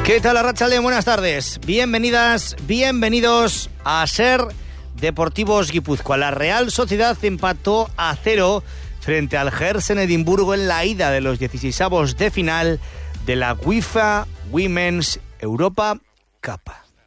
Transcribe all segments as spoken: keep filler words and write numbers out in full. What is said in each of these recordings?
¿Qué tal, Arratsaldeon? Buenas tardes. Bienvenidas, bienvenidos a SER Deportivos Guipúzcoa. La Real Sociedad empató a cero frente al Gers en Edimburgo en la ida de los dieciseisavos de final de la UEFA Women's Europa Cup.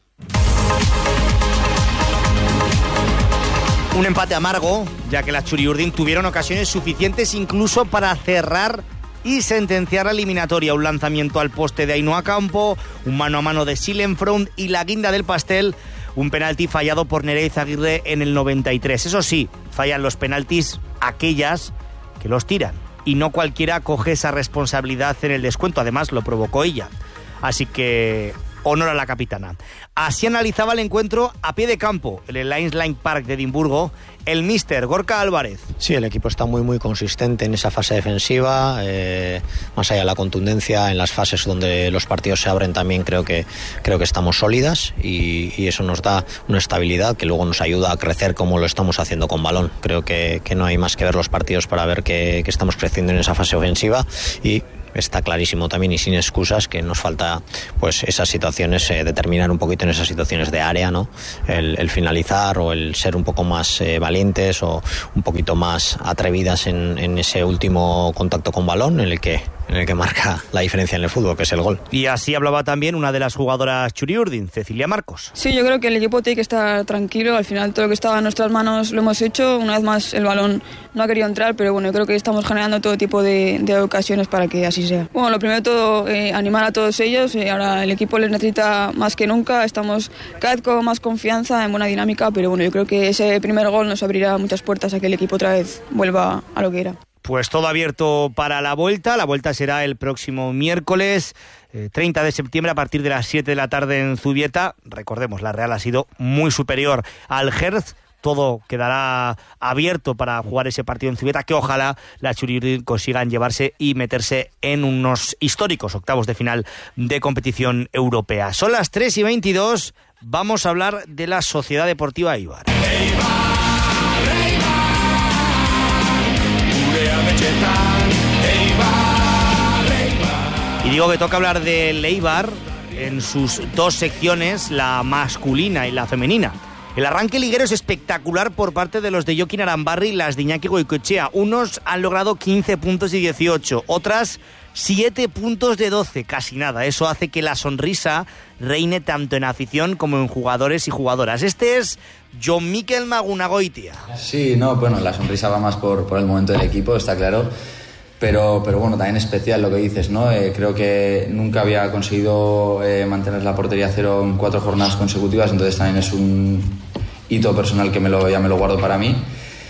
Un empate amargo, ya que las Txuri-Urdin tuvieron ocasiones suficientes incluso para cerrar y sentenciar la eliminatoria. Un lanzamiento al poste de Ainhoa Campo, un mano a mano de Silenfront y la guinda del pastel, un penalti fallado por Nerea Izaguirre en el noventa y tres. Eso sí, fallan los penaltis aquellas que los tiran, y no cualquiera coge esa responsabilidad en el descuento. Además, lo provocó ella. Así que honor a la capitana. Así analizaba el encuentro a pie de campo en el Lions Line Park de Edimburgo el míster Gorka Álvarez. Sí, el equipo está muy muy consistente en esa fase defensiva, eh, más allá de la contundencia, en las fases donde los partidos se abren también creo que creo que estamos sólidas y, y eso nos da una estabilidad que luego nos ayuda a crecer como lo estamos haciendo con balón. Creo que, que no hay más que ver los partidos para ver que, que estamos creciendo en esa fase ofensiva y está clarísimo también y sin excusas que nos falta pues esas situaciones, eh, determinar un poquito en esas situaciones de área, ¿no? El, el finalizar o el ser un poco más eh, valientes o un poquito más atrevidas en, en ese último contacto con balón en el que en el que marca la diferencia en el fútbol, que es el gol. Y así hablaba también una de las jugadoras Txuri-Urdin, Cecilia Marcos. Sí, yo creo que el equipo tiene que estar tranquilo. Al final todo lo que estaba en nuestras manos lo hemos hecho. Una vez más el balón no ha querido entrar, pero bueno, yo creo que estamos generando todo tipo de, de ocasiones para que así sea. Bueno, lo primero de todo, eh, animar a todos ellos. Eh, ahora el equipo les necesita más que nunca. Estamos cada vez con más confianza, en buena dinámica, pero bueno, yo creo que ese primer gol nos abrirá muchas puertas a que el equipo otra vez vuelva a lo que era. Pues todo abierto para la vuelta. La vuelta será el próximo miércoles eh, treinta de septiembre a partir de las siete de la tarde en Zubieta. Recordemos, la Real ha sido muy superior al Gers. Todo quedará abierto para jugar ese partido en Zubieta, que ojalá las Txuri-Urdin consigan llevarse y meterse en unos históricos octavos de final de competición europea. Son las tres y veintidós. Vamos a hablar de la Sociedad Deportiva Eibar. Y digo que toca hablar del Eibar en sus dos secciones, la masculina y la femenina. El arranque liguero es espectacular por parte de los de Jokin Arambarri y las de Iñaki Goicoechea. Unos han logrado quince puntos y dieciocho, otras siete puntos de doce, casi nada. Eso hace que la sonrisa reine tanto en afición como en jugadores y jugadoras. Este es Jon Mikel Magunagoitia. Sí, no, bueno, la sonrisa va más por, por el momento del equipo, está claro. Pero, pero bueno, también especial lo que dices, ¿no? Eh, creo que nunca había conseguido eh, mantener la portería cero en cuatro jornadas consecutivas, entonces también es un hito personal que me lo, ya me lo guardo para mí.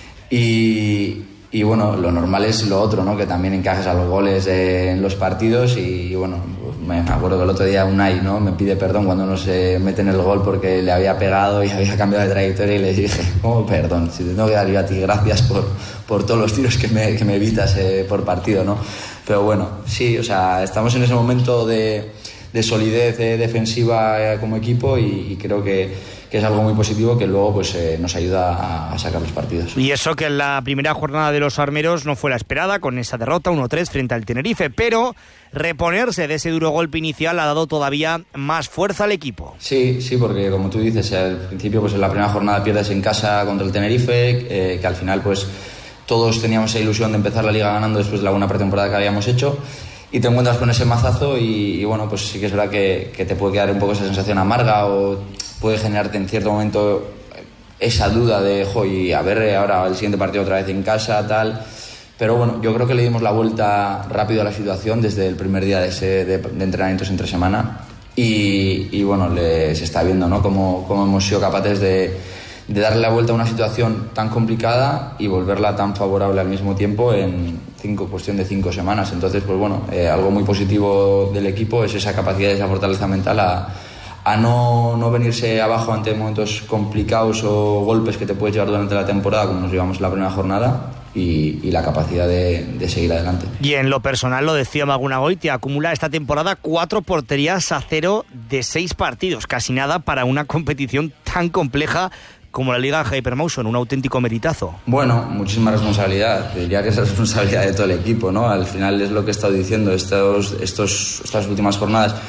Y, y bueno, lo normal es lo otro, ¿no? Que también encajes a los goles eh, en los partidos y, y bueno, pues me acuerdo que el otro día Unai, ¿no? Me pide perdón cuando no se mete en el gol porque le había pegado y había cambiado de trayectoria y le dije, oh, perdón, si te tengo que dar yo a ti gracias por, por todos los tiros que me, que me evitas eh, por partido, ¿no? Pero bueno, sí, o sea, estamos en ese momento de, de solidez eh, defensiva eh, como equipo y, y creo que que es algo muy positivo que luego pues eh, nos ayuda a, a sacar los partidos. Y eso que en la primera jornada de los armeros no fue la esperada, con esa derrota uno tres frente al Tenerife, pero reponerse de ese duro golpe inicial ha dado todavía más fuerza al equipo. Sí, sí, porque como tú dices, al principio pues en la primera jornada pierdes en casa contra el Tenerife, eh, que al final pues todos teníamos esa ilusión de empezar la liga ganando después de la buena pretemporada que habíamos hecho. Y te encuentras con ese mazazo y, y bueno, pues sí que es verdad que, que te puede quedar un poco esa sensación amarga o puede generarte en cierto momento esa duda de, jo, y a ver ahora el siguiente partido otra vez en casa, tal. Pero bueno, yo creo que le dimos la vuelta rápido a la situación desde el primer día de, ese, de, de entrenamientos entre semana y, y bueno, le, se está viendo, ¿no? Cómo, cómo hemos sido capaces de, de darle la vuelta a una situación tan complicada y volverla tan favorable al mismo tiempo en cinco, cuestión de cinco semanas. Entonces, pues bueno, eh, algo muy positivo del equipo es esa capacidad, esa fortaleza mental a, a no, no venirse abajo ante momentos complicados o golpes que te puedes llevar durante la temporada, como nos llevamos en la primera jornada, y, y la capacidad de, de seguir adelante. Y en lo personal, lo decía Magunagoitia, acumula esta temporada cuatro porterías a cero de seis partidos, casi nada para una competición tan compleja como la Liga Hypermotion, un auténtico meritazo. Bueno, muchísima responsabilidad. Diría que es responsabilidad de todo el equipo, ¿no? Al final es lo que he estado diciendo estos, estos, estas últimas jornadas.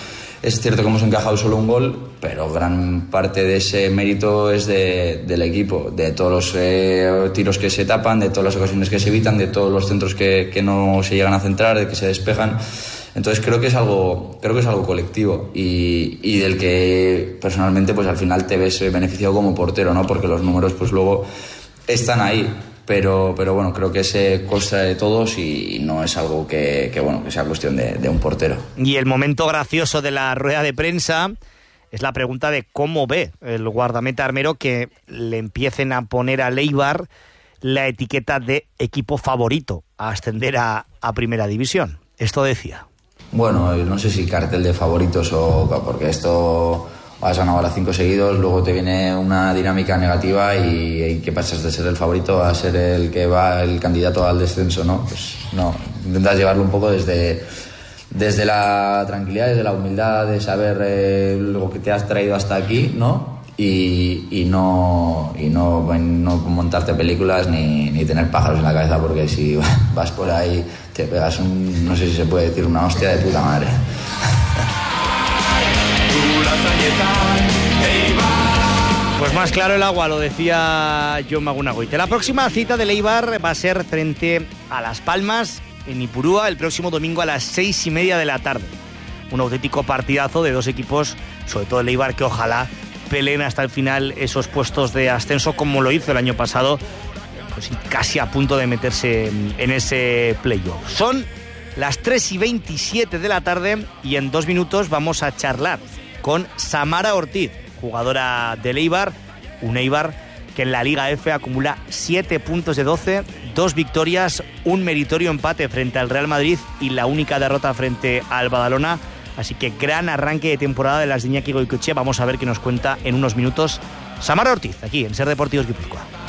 Es cierto que hemos encajado solo un gol, pero gran parte de ese mérito es de, del equipo, de todos los eh, tiros que se tapan, de todas las ocasiones que se evitan, de todos los centros que, que no se llegan a centrar, de que se despejan. Entonces creo que es algo, creo que es algo colectivo y, y del que personalmente pues al final te ves beneficiado como portero, ¿no? Porque los números pues luego están ahí. Pero, pero bueno, creo que se consta de todos y no es algo que, que, bueno, que sea cuestión de, de un portero. Y el momento gracioso de la rueda de prensa es la pregunta de cómo ve el guardameta armero que le empiecen a poner a Eibar la etiqueta de equipo favorito a ascender a, a Primera División. Esto decía. Bueno, no sé si cartel de favoritos o... porque esto... has ganado ahora cinco seguidos, luego te viene una dinámica negativa y, y que pasas de ser el favorito a ser el que va el candidato al descenso, ¿no? Pues no, intentas llevarlo un poco desde, desde la tranquilidad, desde la humildad de saber eh, lo que te has traído hasta aquí, ¿no? Y, y no y no, no montarte películas ni, ni tener pájaros en la cabeza, porque si vas por ahí te pegas un, no sé si se puede decir, una hostia de puta madre. Pues más claro el agua, lo decía Jon Magunagoite. La próxima cita del Eibar va a ser frente a Las Palmas, en Ipurúa, el próximo domingo a las seis y media de la tarde. Un auténtico partidazo de dos equipos, sobre todo el Eibar, que ojalá peleen hasta el final esos puestos de ascenso, como lo hizo el año pasado, pues casi a punto de meterse en ese playoff. Son las tres y veintisiete de la tarde y en dos minutos vamos a charlar con Samara Ortiz, jugadora del Eibar, un Eibar que en la Liga F acumula siete puntos de doce, dos victorias, un meritorio empate frente al Real Madrid y la única derrota frente al Badalona. Así que gran arranque de temporada de las de Iñaki Goikoetxea. Vamos a ver qué nos cuenta en unos minutos Samara Ortiz, aquí en Ser Deportivos Guipúzcoa.